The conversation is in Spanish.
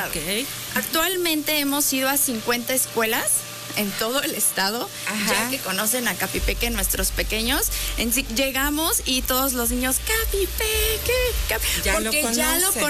estado. Okay. Actualmente hemos ido a 50 escuelas en todo el estado. Ajá. Ya que conocen a Capipeque, nuestros pequeños, llegamos y todos los niños, Capipeque, Ya porque lo ya lo conocen.